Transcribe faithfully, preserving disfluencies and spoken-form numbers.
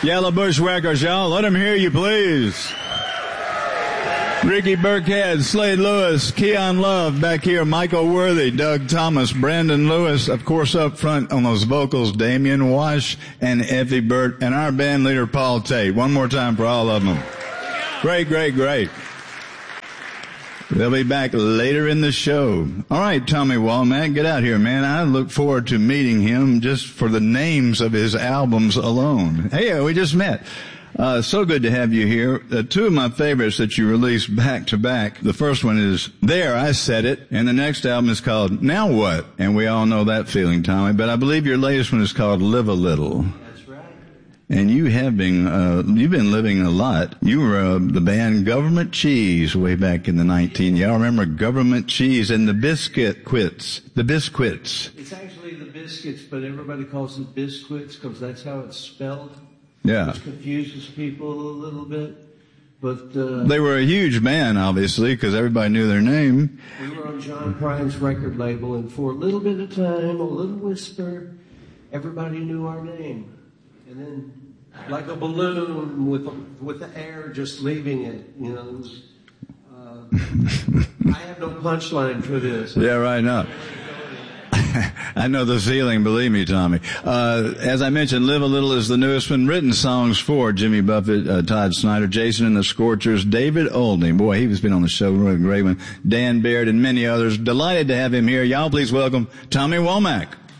Yellow Bushwhackers, y'all. Let them hear you, please. Ricky Burkhead, Slade Lewis, Keon Love back here, Michael Worthy, Doug Thomas, Brandon Lewis, of course up front on those vocals, Damian Wash and Effie Burt, and our band leader, Paul Tate. One more time for all of them. Great, great, great. They'll be back later in the show. All right, Tommy Womack, get out here, man. I look forward to meeting him just for the names of his albums alone. Hey, we just met. Uh, so good to have you here. Uh, two of my favorites that you released back to back. The first one is There, I Said It, and the next album is called Now What? And we all know that feeling, Tommy, but I believe your latest one is called Live a Little. That's right. And you have been, uh, you've been living a lot. You were, uh, the band Government Cheese way back in the nineteen. Y'all remember Government Cheese and the Biscuit Quits, the Biscuits. It's actually the Biscuits, but everybody calls it Biscuits because that's how it's spelled. Yeah. Which confuses people a little bit. But, uh, they were a huge band, obviously, because everybody knew their name. We were on John Prine's record label, and for a little bit of time, a little whisper, everybody knew our name. And then, like a balloon with with the air just leaving it, you know. It was, uh, I have no punchline for this. Yeah, right now. I know the feeling, believe me, Tommy. Uh, as I mentioned, Live a Little is the newest one. Written songs for Jimmy Buffett, uh, Todd Snyder, Jason and the Scorchers, David Oldney. Boy, he's been on the show, really great one. Dan Baird and many others. Delighted to have him here. Y'all please welcome Tommy Womack.